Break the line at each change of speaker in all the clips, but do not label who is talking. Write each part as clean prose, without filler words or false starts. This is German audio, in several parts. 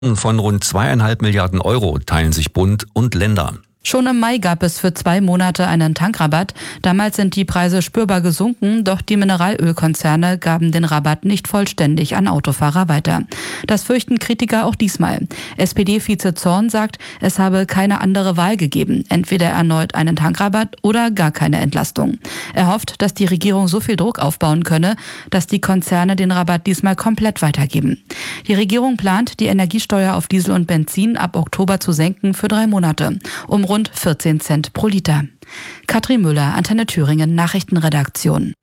von rund 2,5 Milliarden Euro teilen sich Bund und Länder.
Schon im Mai gab es für 2 Monate einen Tankrabatt. Damals sind die Preise spürbar gesunken, doch die Mineralölkonzerne gaben den Rabatt nicht vollständig an Autofahrer weiter. Das fürchten Kritiker auch diesmal. SPD-Vize Zorn sagt, es habe keine andere Wahl gegeben. Entweder erneut einen Tankrabatt oder gar keine Entlastung. Er hofft, dass die Regierung so viel Druck aufbauen könne, dass die Konzerne den Rabatt diesmal komplett weitergeben. Die Regierung plant, die Energiesteuer auf Diesel und Benzin ab Oktober zu senken für 3 Monate, um rund 14 Cent pro Liter. Katrin Müller, Antenne Thüringen, Nachrichtenredaktion.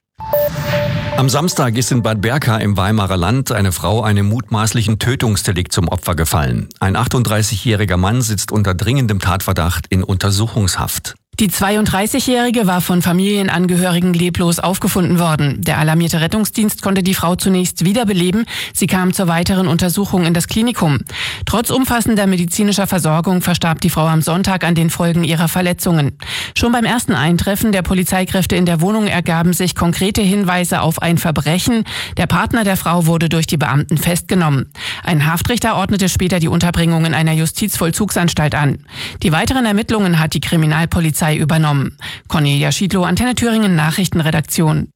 Am Samstag ist in Bad Berka im Weimarer Land eine Frau einem mutmaßlichen Tötungsdelikt zum Opfer gefallen. Ein 38-jähriger Mann sitzt unter dringendem Tatverdacht in Untersuchungshaft.
Die 32-Jährige war von Familienangehörigen leblos aufgefunden worden. Der alarmierte Rettungsdienst konnte die Frau zunächst wiederbeleben. Sie kam zur weiteren Untersuchung in das Klinikum. Trotz umfassender medizinischer Versorgung verstarb die Frau am Sonntag an den Folgen ihrer Verletzungen. Schon beim ersten Eintreffen der Polizeikräfte in der Wohnung ergaben sich konkrete Hinweise auf ein Verbrechen. Der Partner der Frau wurde durch die Beamten festgenommen. Ein Haftrichter ordnete später die Unterbringung in einer Justizvollzugsanstalt an. Die weiteren Ermittlungen hat die Kriminalpolizei übernommen. Cornelia Schiedlow, Antenne Thüringen, Nachrichtenredaktion.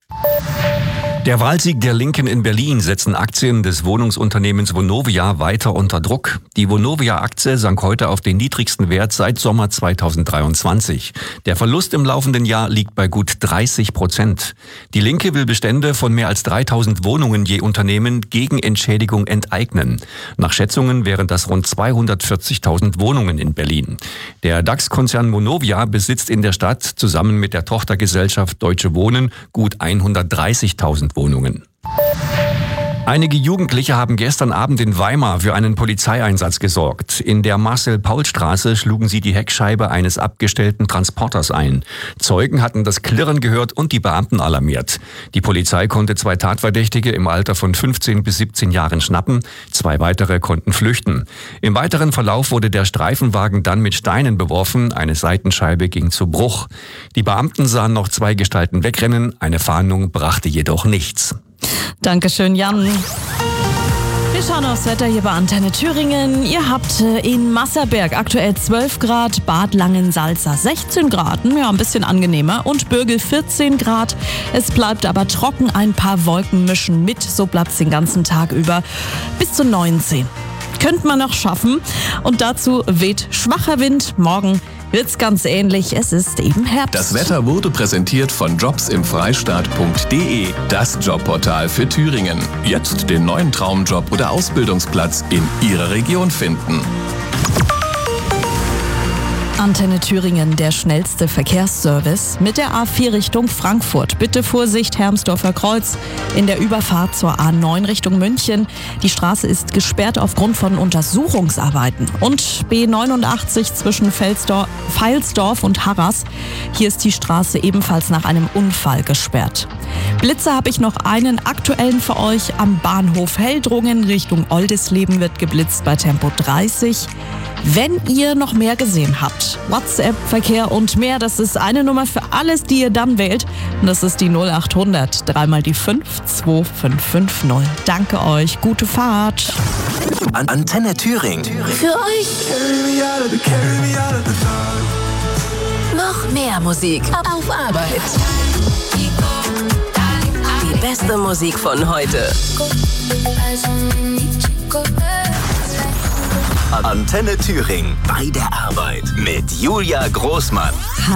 Der Wahlsieg der Linken in Berlin setzen Aktien des Wohnungsunternehmens Vonovia weiter unter Druck. Die Vonovia-Aktie sank heute auf den niedrigsten Wert seit Sommer 2023. Der Verlust im laufenden Jahr liegt bei gut 30%. Die Linke will Bestände von mehr als 3.000 Wohnungen je Unternehmen gegen Entschädigung enteignen. Nach Schätzungen wären das rund 240.000 Wohnungen in Berlin. Der DAX-Konzern Vonovia besitzt in der Stadt zusammen mit der Tochtergesellschaft Deutsche Wohnen gut 130.000 Wohnungen. Einige Jugendliche haben gestern Abend in Weimar für einen Polizeieinsatz gesorgt. In der Marcel-Paul-Straße schlugen sie die Heckscheibe eines abgestellten Transporters ein. Zeugen hatten das Klirren gehört und die Beamten alarmiert. Die Polizei konnte 2 Tatverdächtige im Alter von 15 bis 17 Jahren schnappen. 2 weitere konnten flüchten. Im weiteren Verlauf wurde der Streifenwagen dann mit Steinen beworfen. Eine Seitenscheibe ging zu Bruch. Die Beamten sahen noch 2 Gestalten wegrennen. Eine Fahndung brachte jedoch nichts.
Dankeschön, Jan. Wir schauen aufs Wetter hier bei Antenne Thüringen. Ihr habt in Masserberg aktuell 12 Grad, Bad Langensalza 16 Grad, ja, ein bisschen angenehmer, und Bürgel 14 Grad. Es bleibt aber trocken, ein paar Wolken mischen mit, so bleibt es den ganzen Tag über bis zu 19. Könnte man noch schaffen, und dazu weht schwacher Wind. Morgen wird's ganz ähnlich, es ist eben Herbst.
Das Wetter wurde präsentiert von jobsimfreistaat.de, das Jobportal für Thüringen. Jetzt den neuen Traumjob oder Ausbildungsplatz in Ihrer Region finden.
Antenne Thüringen, der schnellste Verkehrsservice mit der A4 Richtung Frankfurt. Bitte Vorsicht, Hermsdorfer Kreuz in der Überfahrt zur A9 Richtung München. Die Straße ist gesperrt aufgrund von Untersuchungsarbeiten. Und B89 zwischen Feilsdorf und Harras. Hier ist die Straße ebenfalls nach einem Unfall gesperrt. Blitze habe ich noch einen aktuellen für euch. Am Bahnhof Heldrungen Richtung Oldisleben wird geblitzt bei Tempo 30. Wenn ihr noch mehr gesehen habt, WhatsApp-Verkehr und mehr, das ist eine Nummer für alles, die ihr dann wählt. Und das ist die 0800 3 mal die 5 2550. Danke euch, gute Fahrt.
Antenne Thüringen.
Für euch. Noch mehr Musik auf Arbeit. Die beste Musik von heute.
Antenne Thüringen bei der Arbeit mit Julia Großmann.